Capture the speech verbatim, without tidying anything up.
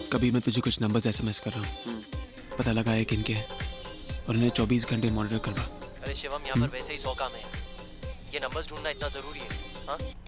कभी मैं तुझे कुछ नंबर्स एसएमएस कर रहा हूँ, पता लगा है किनके हैं और उन्हें चौबीस घंटे मॉनिटर करवा। अरे शिवम, यहाँ पर वैसे ही सौ काम है, ये नंबर्स ढूंढना इतना जरूरी है? हाँ